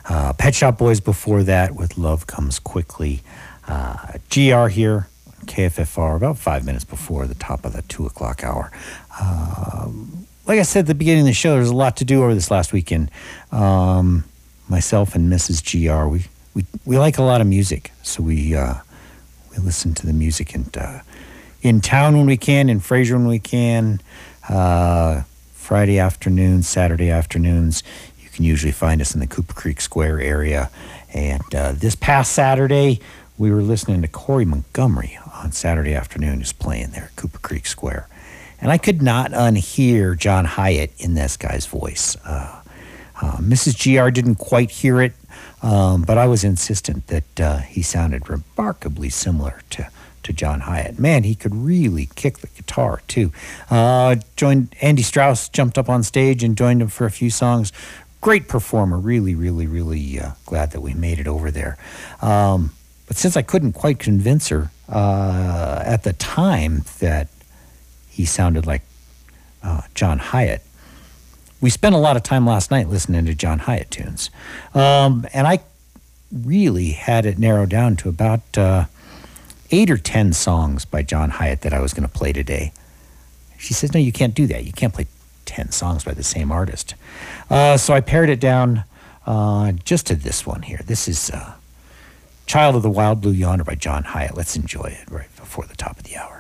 Pet Shop Boys before that with Love Comes Quickly. GR here, KFFR, about 5 minutes before the top of the 2 o'clock hour. Like I said at the beginning of the show, there's a lot to do over this last weekend. Myself and Mrs. GR, we like a lot of music, so we listen to the music and in town when we can, in Fraser when we can. Friday afternoons, Saturday afternoons, you can usually find us in the Cooper Creek Square area. And this past Saturday, we were listening to Corey Montgomery on Saturday afternoon, who's playing there at Cooper Creek Square. And I could not unhear John Hyatt in this guy's voice. Mrs. GR didn't quite hear it, but I was insistent that he sounded remarkably similar to John Hyatt. Man, he could really kick the guitar, too. Joined Andy Strauss, jumped up on stage and joined him for a few songs. Great performer. Really, really, really glad that we made it over there. But since I couldn't quite convince her at the time that he sounded like John Hyatt, we spent a lot of time last night listening to John Hyatt tunes. And I really had it narrowed down to about 8 or 10 songs by John Hyatt that I was going to play today. She says, no, you can't do that. You can't play 10 songs by the same artist. So I pared it down just to this one here. This is Child of the Wild Blue Yonder by John Hyatt. Let's enjoy it right before the top of the hour.